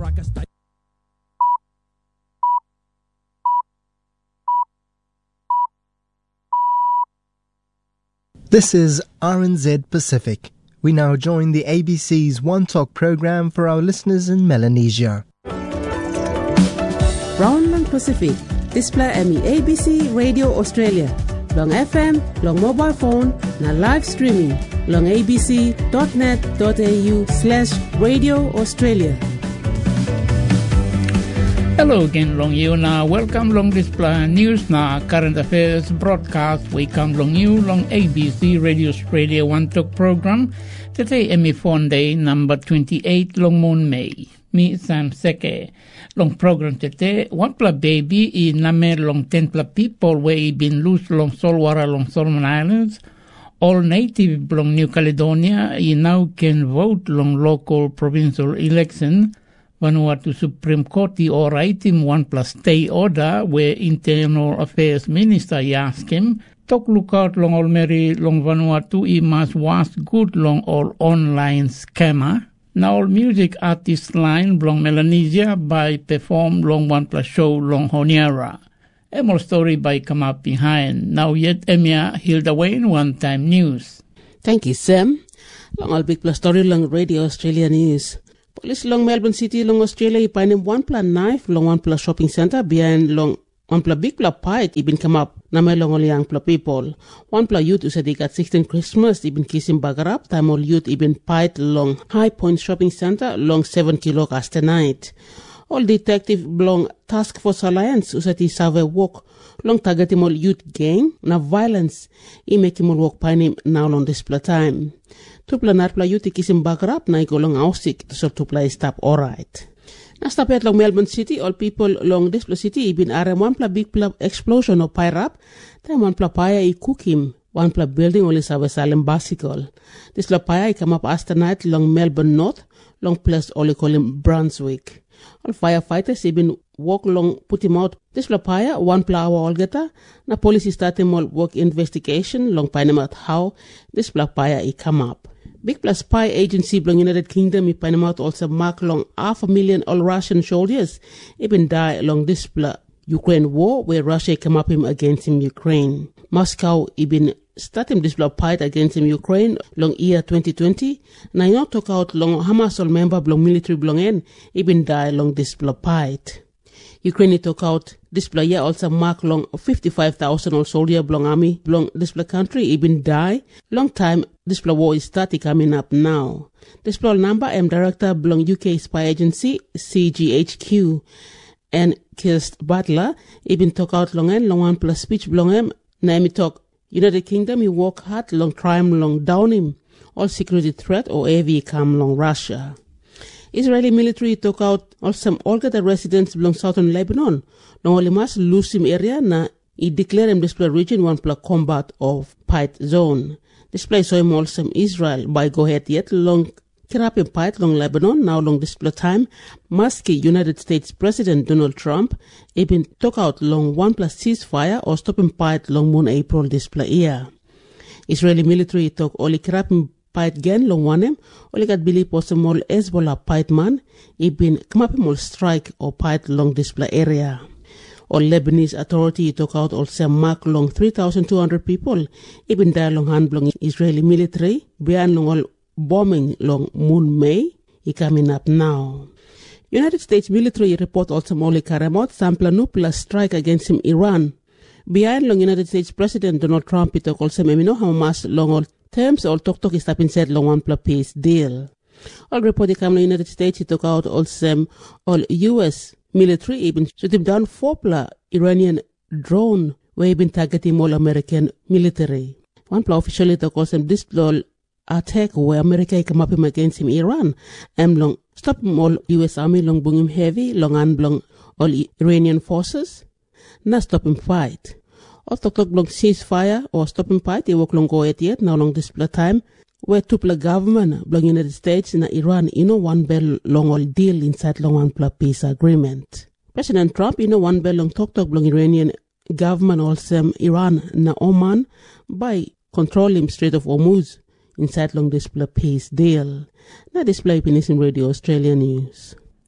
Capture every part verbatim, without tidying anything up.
This is R N Z Pacific. We now join the A B C's One Talk program for our listeners in Melanesia. Round long Pacific, display M E A B C Radio Australia, long F M, long mobile phone, na live streaming, long abc.net.au slash Radio Australia. Hello again, long you na welcome long display news na current affairs broadcast. We come long you long A B C Radio Australia One Talk program. Today M E phone day number twenty-eight long moon May. Me Sam Seke. Long program today one pla baby I name long ten pla people we been loose long Solwara long Solomon Islands. All native long New Caledonia I now can vote long local provincial election. Vanuatu Supreme Court I alright him one plus stay order where Internal Affairs Minister asked him talk look out long all Mary long Vanuatu I must was good long all online scammer. Now all music artist line long Melanesia by perform long one plus show long Honiara. A more story by come up behind. Now yet Emia Hilda Wayne one time news. Thank you, Sam. Long all big plus story long Radio Australia News. Police long Melbourne City long Australia ipainem one pla knife long one pla shopping center behind long one pla big pla fight ibin come up na may long all young pla people. One pla youth usadik at sixteen Christmas ibin kissing bagarap time all youth ibin fight long High Point shopping center long seven kilo caste night. All detective long Task Force Alliance usati survey work long targeting all youth gang na violence I make him all work painim now long display time. Tupla narpla youth kisim bagrap na iko long ausik to sort tupla stop alright. Na stop at long Melbourne City all people long display city ibin are one pla big pla explosion of pirap time one pla paya I cook him one pla building only sabe Salem bicycle. This pla paya I come up after night long Melbourne North long place only call him Brunswick. All firefighters ibin walk long put him out. This pla paya one pla hour all geta na police start him all work investigation long find him out how this pla paya I come up. Big plus spy agency belong United Kingdom I find out also mark long half a million all Russian soldiers even die along this pla Ukraine war where Russia come up him against him Ukraine. Moscow even start him this pla fight against him Ukraine long year twenty twenty. Now not talk out long Hamas all member belong military belong in even die along this pla fight. Ukraine took out this pla year also mark long fifty-five thousand all soldier belong army belong this pla country even die long time. This pla war is starting coming up now. This pla number am director belong U K spy agency C G H Q and Kirst Butler even talk out long and long one plus speech belong him. Name talk United Kingdom he work hard long crime long down him all security threat or A V come long Russia. Israeli military took out also all the residents belong southern Lebanon. Long only must lose him area na he declare him display region one pla combat of fight zone. Display so him also Israel by go ahead yet long therapy fight long Lebanon now long display time. Maski United States President Donald Trump even took out long one plus ceasefire or stopping fight long moon April display year. Israeli military took only therapy fight again long one him only got believe possible Hezbollah fight man even come up him strike or fight long display area. Or Lebanese authority took out also mark long three thousand two hundred people even die long hand long Israeli military behind long all bombing long moon May he coming up now. United States military report also only Karamot sample nuclear strike against him Iran. Behind long United States President Donald Trump he took also memino Hamas long all terms all talk talk is stopping said long one plus peace deal. All report he come to United States he took out also all U S military even shot him down four pla Iranian drone where he been targeting all American military. One pla officially took also this pla attack where America come up him against him Iran and long stop him all U S army long bring him heavy long and long all Iranian forces na stop him fight. All talk talk long ceasefire or stop him fight they work long go at yet now long this pla time where two pla government belong United States and Iran you know one bell long all deal inside long one pla peace agreement. President Trump you know one bell long talk talk belong Iranian government also Iran na Oman by controlling Strait of Hormuz inside long display peace deal. Now display in Radio Australia News.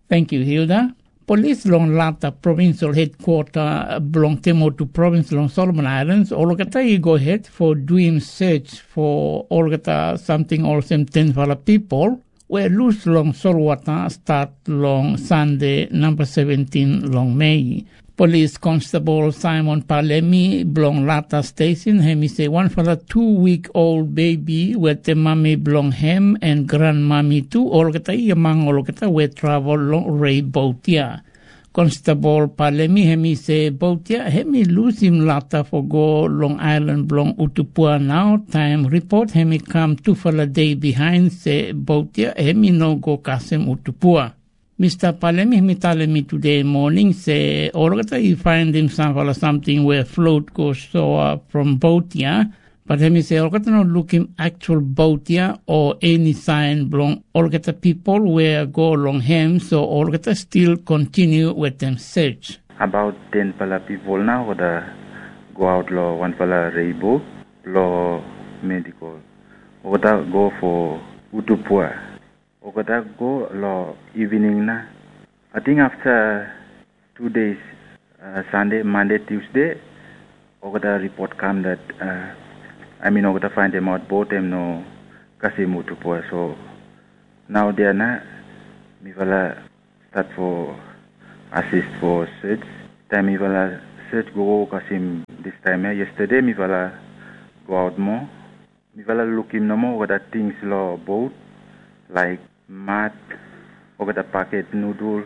Thank you, Hilda. Police long Lata provincial headquarter belong Temo to province long Solomon Islands. Olgata you go ahead for doing search for Olgata something or some ten for people. Where loose long Solwata start long Sunday number seventeen long May. Police Constable Simon Palemi belong Lata Station. He say one for the two-week-old baby with the mommy belong him and grandmommy too. All kata yamang all kata we travel long Ray Botia. Constable Palemi he say Botia he lose him Lata for go Long Island belong Utupua now. Time report he come two for the day behind say Botia he no go Kasem Utupua. Mister Palemi he tell me today morning say Olgata you find him some something where float goes so uh, from Botia, but he say Olgata not look him actual Botia or any sign belong Olgata people where go along him, so Olgata still continue with them search. About ten pala people now the go out law one pala rainbow law medical. Olgata go for Utupua. Ogata go lo evening na. I think after two days, uh, Sunday, Monday, Tuesday, Ogata report come that uh, I mean Ogata find them out both them no kasimu tupua. So now they are na mi vala start for assist for search. Time mi vala search go kasim this time. Eh? Yesterday mi vala go out more. Mi vala look him no more Ogata things lo boat like mat, over the packet noodle,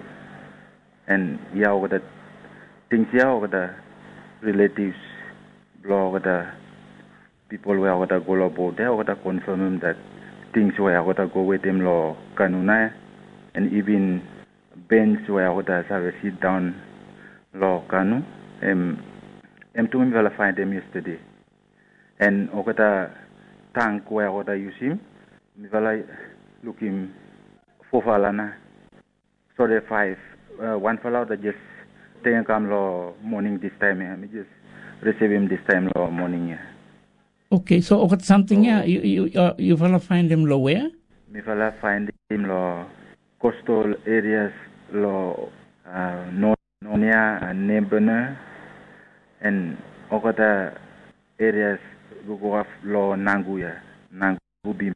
and yeah, over the things yeah, over the relatives, blow over the people where over the go about there, over the confirm that things where over the go with them law kanuna, and even bench where over the have sit down law kanu. Um, em to me will find them yesterday, and over the tank where over the use him, me will look him. Four falana, so the five. Uh, one fellow that just take come law morning this time. Yeah, me just receive him this time law morning. Yeah. Okay, so okay, something yeah, you you uh, you fellow find him law where? Me fellow find him law coastal areas law uh, Nonia and Nebana and other areas go off law Nanguya Nangubi.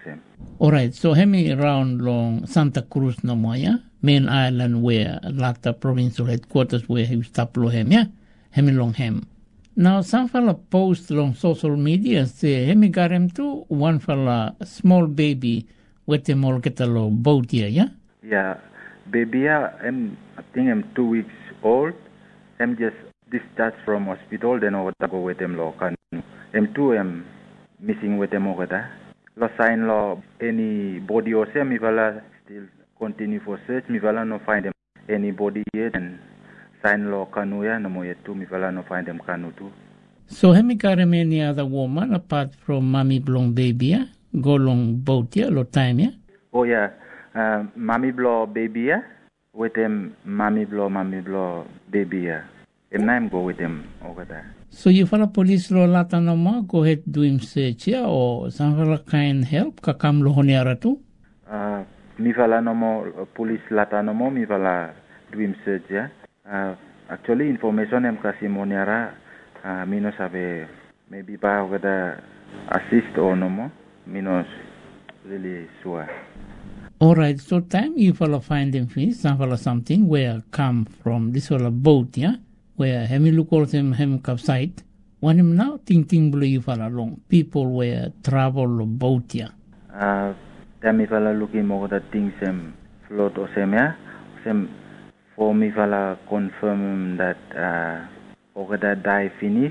All right, so hemi around long Santa Cruz no more, yeah? Main island where Lata provincial headquarters where he stop lo hem, yeah? Hemi long hem. Now some fella post long social media and say hemi got him too one fella small baby with him all get a lo boat here, yeah? Yeah, baby yeah, I'm I think I'm two weeks old. I'm just discharged from hospital, then over to go with him lo can I'm two I'm missing with him over there. Lo sign law any body or say mi vala still continue for search mi vala no find them any body yet and sign law kanu ya no mo yet too mi vala no find them kanu too. So have me got him any other woman apart from mommy blong baby yeah? Go long boat yeah lo time yeah? Oh yeah, uh, mommy blow baby yeah? With them mommy blow mommy blow baby yeah. Em name go with them over there. So you follow police law Lata no more, go ahead do him search yeah, or some fella kind help kakam lo honiara too? Uh, mi fala no more uh, police Lata no more, mi fala do him search yeah. Uh, actually information em kasi honiara, uh, mi no sabe maybe by whether assist or no more, mi no really sure. All right, so time you follow find them fish, some fella something where come from this fella boat yeah. Where hemi look all them hem capsite, when him now ting ting blue you fall along. People where travel boat ya. Uh then me fella looking more the things um float or sem yeah. Sem for me fella confirm that uh over that die finish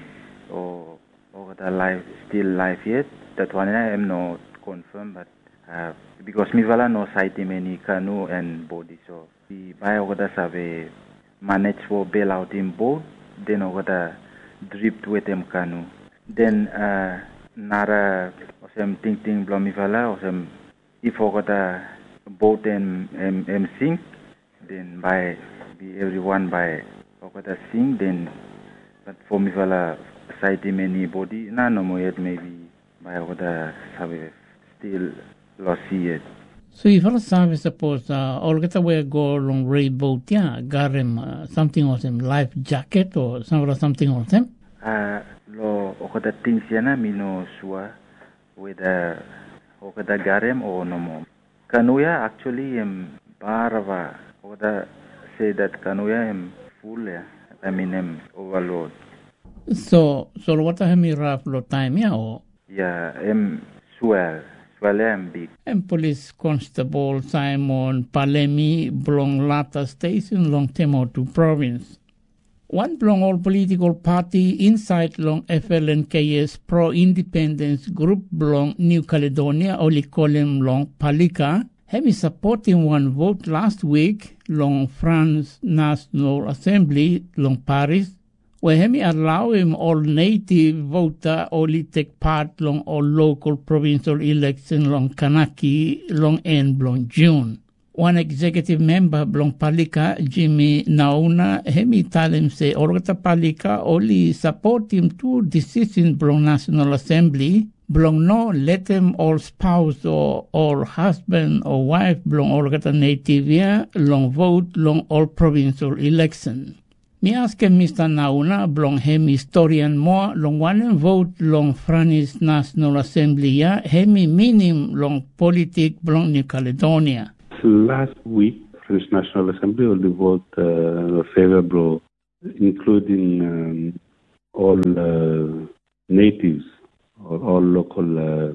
or over the life still life yet. That one I am not confirm but uh because me fella no sight him any canoe and body so we buy over the survey manage for bail out in boat, then over the drift with them canoe. Then uh nara or some ting ting blomivala or some if over the boat and um, um, sink, then by be everyone by over the sink, then but for me vala sight him anybody, na no more yet maybe by over the survey still lost yet. So if I service suppose uh, all get away go long rainbow yeah, got him uh, something on him life jacket or some something on him. Uh, lo okada tinsiana mino sua with a okada garem or no more. Kanuya actually am barava okada say that kanuya am full I mean am overload. So so what have me rough lo time yeah or yeah am swell. Big. And Police Constable Simon Palemi belong Lata Station long Temotu province. One belong all political party inside long F L N K S pro-independence group belong New Caledonia only call him long Palika. Hemi supporting one vote last week long France National Assembly long Paris. Where hemi allow him all native voter only take part long all local provincial election long Kanaki long end long June. One executive member long Palika, Jimmy Nauna, hemi tell him say Orgata Palika only support him two decisions long National Assembly, belong no let him all spouse or or husband or wife belong Orgata native yeah, long vote long all provincial election. Me ask Mister Nauna blong hem historian mo long one vote long Franis National Assembly ya hemi minim long politik blong New Caledonia. Last week, French National Assembly only vote uh, favorable, including um, all uh, natives or all local uh,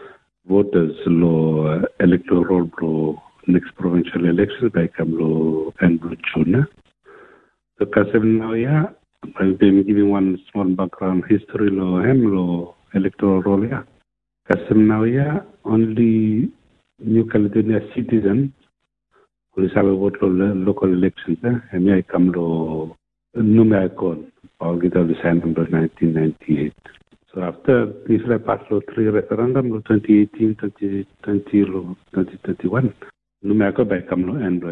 voters lo uh, electoral lo next provincial election by Kamlo and June. So Kasem now, yeah, I've been giving one small background history lo hem lo electoral role, yeah. Kasem now, yeah, only New Caledonia citizen who is have a vote lo local elections, eh, and I come lo Numeacon, or get out the sign number nineteen ninety-eight. So after this I passed lo three referendum lo twenty eighteen, twenty twenty, twenty twenty-one, Numeacon by come lo and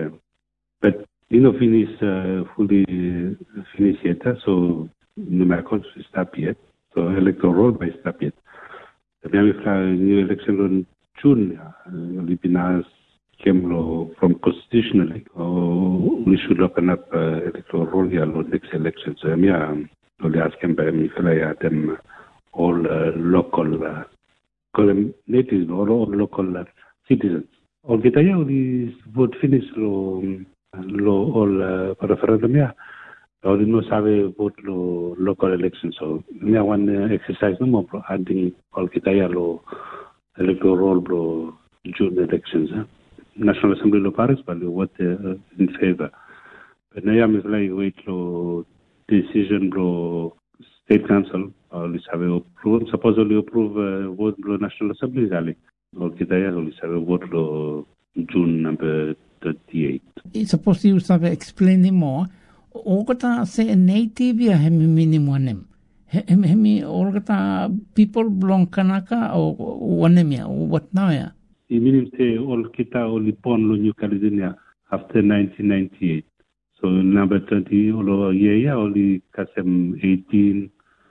but you know, finish uh, fully uh, finish yet, so Numeacon is stop yet. So electoral by stop yet. The new election in June, Lipinas came from constitutionally. Oh, we should open up uh, electoral here next election. So I'm only asking by me if them all uh, local, uh, call them natives or all local uh, citizens. All get only vote finish. Um, Lo all uh, referendum yeah. Or no sabe vote lo local elections. So me one uh, exercise no more adding all kitaya lo electoral bro June elections. Huh? National Assembly lo Paris but what uh, in favor. But now I'm like wait lo decision bro state council or let's have approve supposedly approve uh, vote bro National Assembly gali. All kitaya lo let's have vote lo June number thirty-eight. It's supposed to have explaining more. Ogata say native ya hemi minimum. Hemi ogata people belong Kanaka or wanemia what now ya? He means say all kita only born lo New Caledonia after nineteen ninety-eight. So number thirty all year yeah only kasem eighteen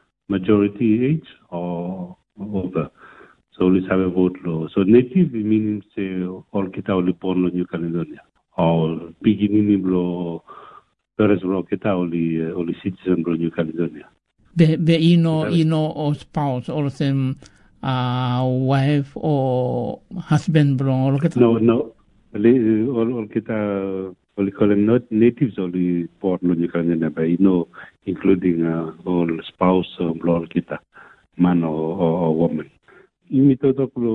majority age or over. So let's have a vote law. So native meaning say all kita only born lo New Caledonia. Or beginning blo Perez blo kita only uh, only citizen blo New Caledonia. Be be you know you know or spouse or same uh wife or husband blo all kita. No no all all kita only call them not natives only born lo New Caledonia but you know including uh, all spouse uh, blo all kita man or, or, or woman. You meet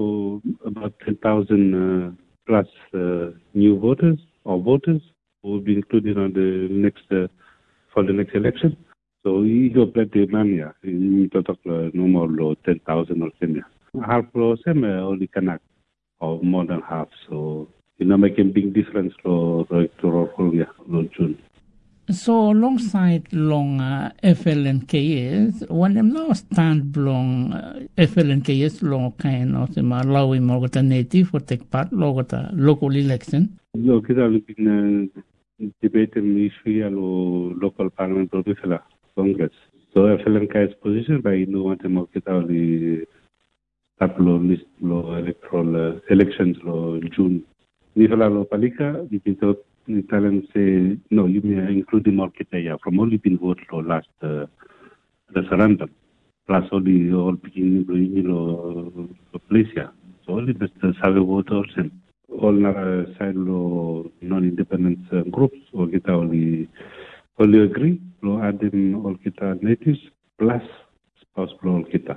about ten thousand uh, plus uh, new voters or voters who will be included on the next uh, for the next election. So you go plenty of money. You talk uh, no more than ten thousand or ten. Half of them only Kanak or more than half. So you know making big difference for electoral June. So alongside long uh, F L N K S, when them now stand long uh, F L N K S long kind of them allowing more native for take part logota local election. No, kita been uh, debating issue lo local parliament or Congress. So F L N K S position by no want to more kita only start lo list lo electoral uh, elections lo June Nifala lo palika, you can talk Italian say, no, you may include the market area from only been voted for last uh, referendum. Plus only all beginning lo place here. So only the Save vote also. All nara side lo non-independent uh, groups, all kita only only agree, lo adding all kita natives plus spouse all kita.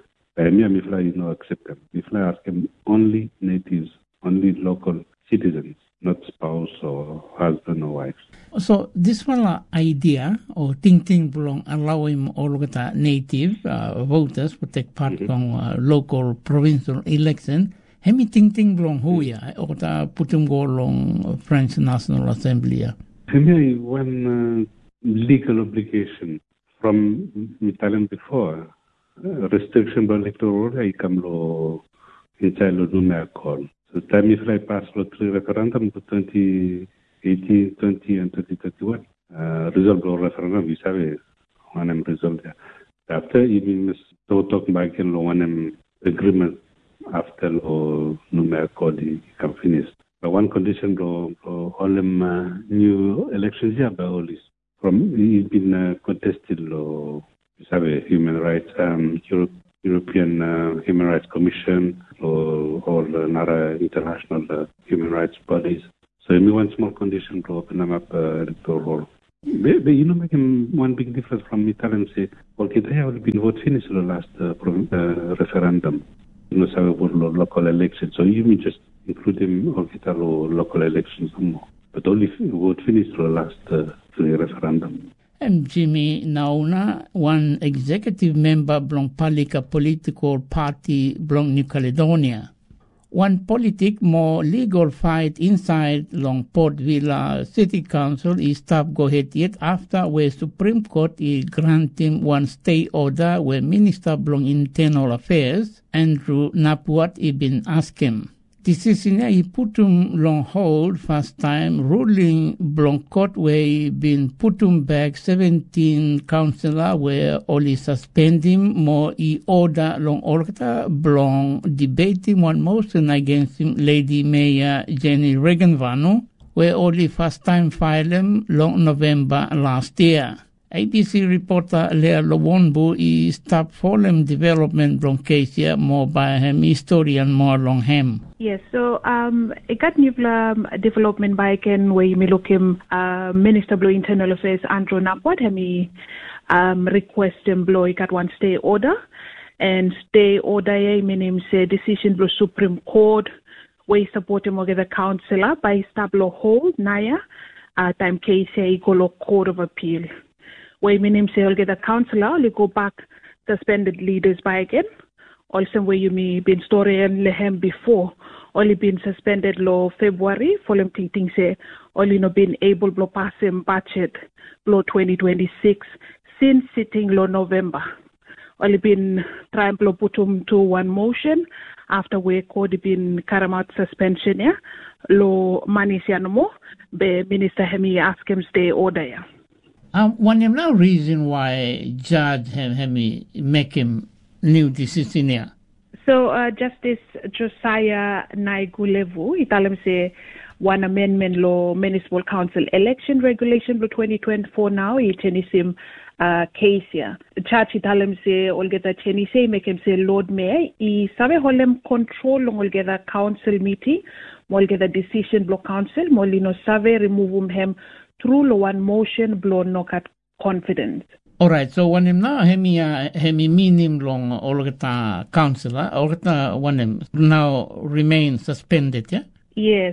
By me, I fly no accept them. We fly ask them only natives, only local citizens, not spouse or husband or wife. So this one uh, idea or thinking belong allowing all of the native uh, voters to take part mm-hmm. on uh, local provincial election. Hemi thinking belong who ya or the putum go along French National Assembly. Hemi one uh, legal obligation from Italian before uh, restriction by electoral I come lo in child do me call. So time if I pass the three referendum to twenty eighteen, twenty and twenty twenty-one. Uh, result of referendum, we have one result there. After even so talk back in one agreement after the numerical can finish. But one condition for all them uh, new elections here by all this. From it's been uh, contested lo we have a human rights um Europe European uh, Human Rights Commission or, or another international uh, human rights bodies. So only one small condition to open them up uh, electoral. But, but you know, make one big difference from Italian say, well, they have been vote finished the last uh, uh, referendum. You know, so about local elections. So you may just include them or local elections more. But only vote finished the last uh, three referendum. I'm Jimmy Nauna, one executive member belong Palika political party belong New Caledonia. One politic more legal fight inside long Port Vila City Council is stop go ahead yet after where Supreme Court is granting one stay order where Minister belong Internal Affairs Andrew Napuat is been asked him. This is in a putum long hold first time ruling belong court where he been putum back seventeen councillor where only suspending more e order long order belong debating one motion against him Lady Mayor Jenny Regenvanu where only first time filed him long November last year. A B C reporter Lea Lowonbu is stop following development from case here more by him historian more long him. Yes, so um, it got new um, development by Ken where you may look him uh, Minister Blow Internal Affairs Andrew Napuat he um request him blow he got one stay order and stay order I mean him say decision blow Supreme Court where he support him with the councillor by stablo hold Naya uh, time case he go Court of Appeal. Where mean him say, I'll get a councillor, you go back suspended leaders by again. Also, where you may been story and lehem before, only been suspended law February, for them thinking say, only no been able to pass him budget law twenty twenty-six since sitting law November. Only been trying to put him to one motion after we could been carry out suspension, yeah, law money no be Minister Hemi ask him stay order, yeah. Um, one of the reason why Judge have, have me make him new decision here. So uh, Justice Josiah Naigulevu, he tell him say one amendment law municipal council election regulation law twenty twenty-four now he changes him uh, case here. Judge he tell him say all get a change say make him say Lord Mayor he sabe hold him control long all get a council meeting, all get a decision block council, molino sabe remove him through one motion blown knock at confidence. All right, so when him now hemi uh, hemi minim long all the councillor all the one him now remain suspended, yeah? Yes.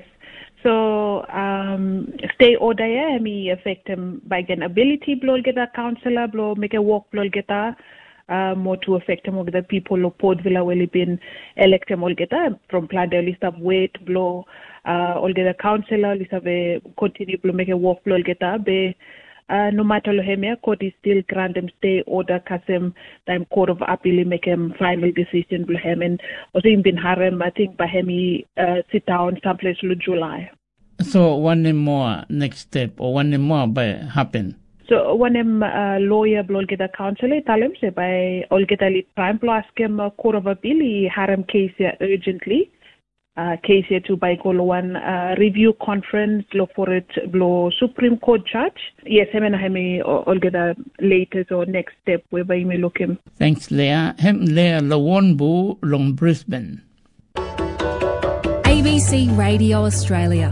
So um stay order yeah hemi affect him by an ability blow get a councillor blow make a walk blow get a uh, more to affect him of the people of Port Vila will be elected all get a from plan the list of weight blow uh all get a councillor list of a continue to make a walk blow get a be Uh, no matter lo court is still grant them stay order kasem time court of appeal make him final decision for him and also in bin harem I think by him uh, sit down someplace in July. So one more next step or one more by happen. So one him uh, lawyer will get a counsellor tell him say by all get a lead prime ask him uh, court of appeal harem case here urgently uh, case here to by one uh, review conference lo for it lo Supreme Court judge. Yes, him and him all get the latest or next step where by me look him. Thanks, Leah. Hem Leah Lawonbu long Brisbane. A B C Radio Australia.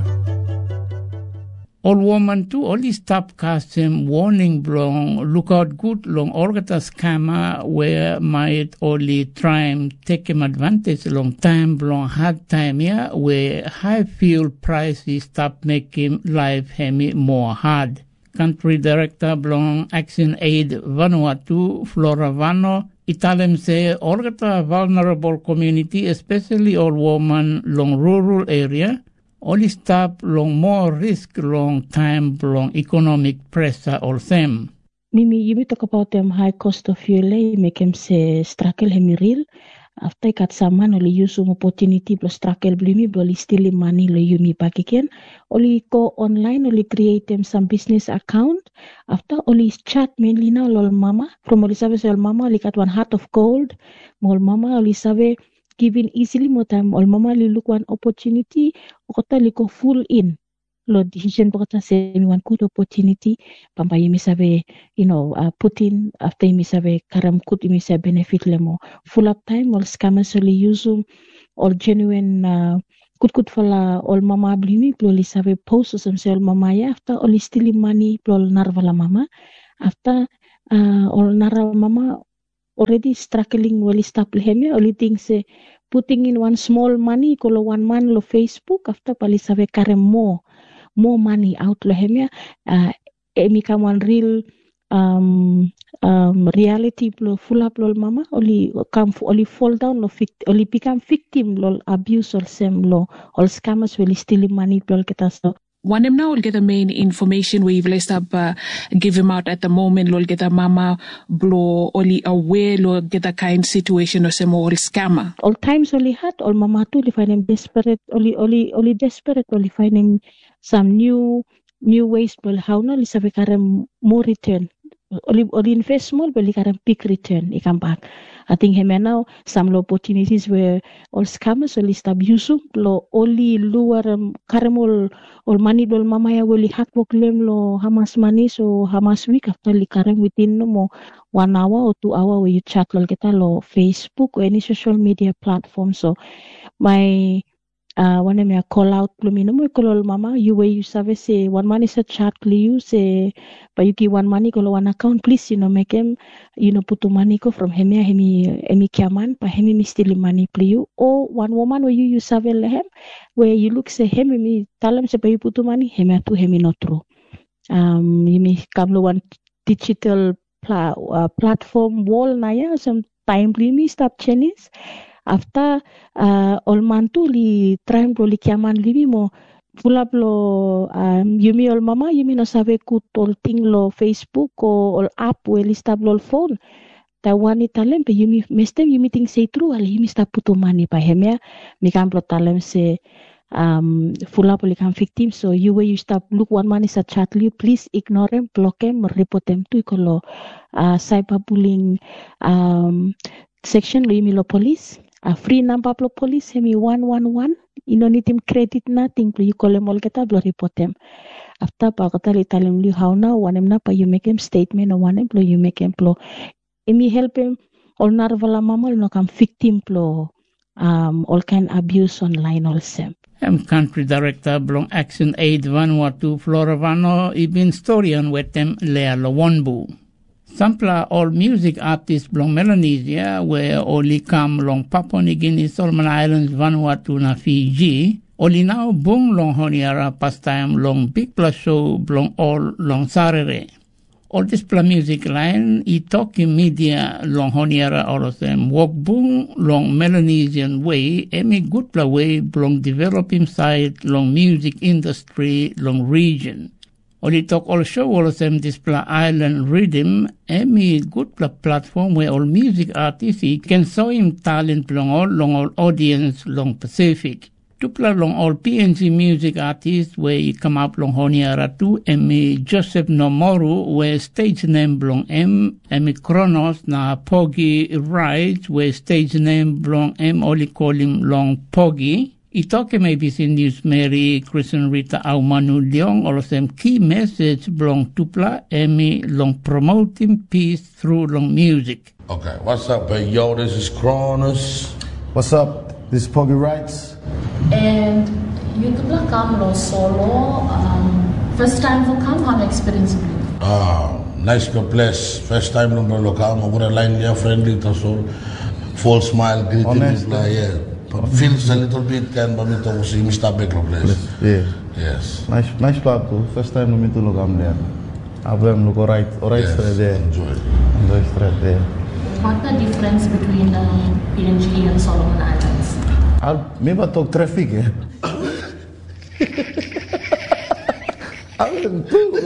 All woman to only stop casting warning blong look out good long orgata scammer where might only try and take him advantage long time blong hard time yeah where high fuel prices stop making life hemi more hard. Country Director blong Action Aid Vanuatu Flora Vano Italem say orgata vulnerable community especially all woman long rural area only stop long more risk long time long economic pressure all them. Mimi, you talk about them high cost of fuel, you make them say struggle hemi real. After kat saman only use some opportunity plus struggle blimi only steal money lo yumi back again. Only go online, only create them some business account. After only chat mainly now lol mama from only save all mama only got one heart of gold. Mol mama only save given easily more time all mama li look one opportunity okota li ko full in lo decision pokota say me one good opportunity pamba yimi save you know uh, put in after yimi save karam kut yimi save benefit lemo full up time all scammers only use all genuine uh, good good for la all mama blimi ploli save post some sell mama ya after only stealing money plol narvala mama after uh, all narva mama already struggling well established only thing say putting in one small money kalau one man lo Facebook after pali save kare more more money out lo hemia uh, emi come one real um um reality lo full up lo mama only come only fall down lo only become victim lo abuse or sem lo all scammers will steal money lo kita so one him now will get the main information where you've list up uh, give him out at the moment will get a mama blow only aware will get a kind situation or some all scammer all times only had all mama too find him desperate only only only desperate only find him some new new ways but how no lisa karem more return only only invest small but karem big return he come back I think him now some opportunities where all scammers only stop using lo only lure um, karem all all money dol mama ya will hack claim lo hamas money so hamas week after li karem within no more one hour or two hour where you chat lo kita lo Facebook or any social media platform so my uh one of me call out lumino mo call mama you way you save say one money is a chat you say but you give one money call one account please you know make him you know put money go from hemi hemi hemi kiaman pa hemi mi steal money play you or one woman where you you save lehem where you look say hemi mi talam say you put money hemi tu hemi not true um you may come one digital pla- uh, platform wall na ya some time me stop Chinese after uh, all mantu li try pro li kiaman libi mo pula lo um, yumi all mama yumi no sabe kut all thing lo Facebook o all app we li stab lo phone ta wani talem pe yumi mestem yumi ting say true ali yumi sta puto money pa hemia mi kan pro talem se um fula poli kan victim so you way you stop look one man is a chat you please ignore him block him report him to ko uh, cyberbullying um section lo yumi lo police a free number of police hemi one one one you don't need him credit nothing you call him all get a report him after pa kata li talim li how now one him na pa you make him statement or one employee you make him plo emi help him all narvala mama no come victim plo um all kind abuse online also I'm Country Director Blong Action Aid Vanuatu Flora Vano ibin historian with them Lea Lawonbu. Sampler all music artists belong Melanesia where only come long Papua New Guinea, Solomon Islands, Vanuatu na Fiji. Only now bung long honiara pastime long big plus show belong all long Sarere. All this pla music line I talking media long honiara all of them walk bung long Melanesian way any good pla way belong developing side long music industry long region. Only talk all show all of them display island rhythm, any good pl- platform where all music artists can show him talent long all long all audience long Pacific. Tupla long all P N G music artists where he come up long honiara tu emi Joseph Nomoru where stage name belong M emi Kronos na Pogi Rides where stage name belong M only call him long Pogi. Itoke A B C News Mary Christian Rita Aumanu Leong all of them key message belong tupla emi long promoting peace through long music. Okay, what's up, hey, yo, this is Cronus. What's up, this is Poggy Wrights. And you tupla come lo solo, um, first time for come, how experience it? Ah, nice place, first time long lo come, over a line there, friendly to soul, full smile, greeting honest, people, yeah. But feels a little bit can but it was Mister Beckler place. Yeah. Yes. Nice nice place too. First time we to look am there. Abraham look alright, alright yes, straight there. Enjoy. Enjoy straight there. What's the difference between um, P N G and Solomon Islands? I'll maybe talk traffic, eh? I'll too.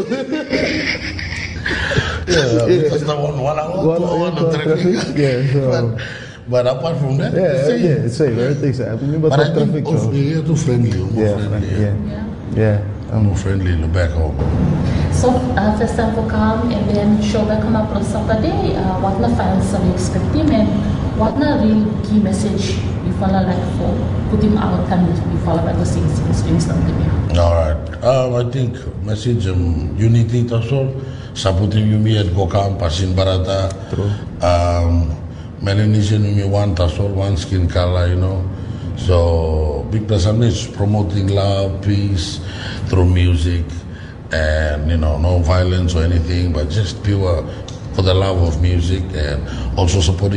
Yeah, because the one one hour, one, two hour yeah, traffic. traffic. Yeah, so. But, but apart from that, yeah, it's yeah, it's same. Everything's same. I remember but I traffic. think also here too friendly, more yeah, friendly. Yeah, yeah, yeah. I'm more friendly back home. So uh, first time for come and then show back on up on Saturday. Uh, what na fans are we expecting and what na real key message we follow like for put him out and we follow by the same things instantly. All right. Um, I think message um, unity tasol saputin yumi at Gokam pasin barata. True. Um, Melanesian yumi one tasol one skin color, you know. So Big Plus is promoting love, peace through music, and you know no violence or anything, but just pure for the love of music and also supporting